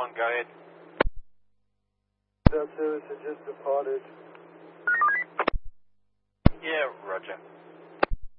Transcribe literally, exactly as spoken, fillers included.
one, go ahead. That service had just departed. Yeah, roger.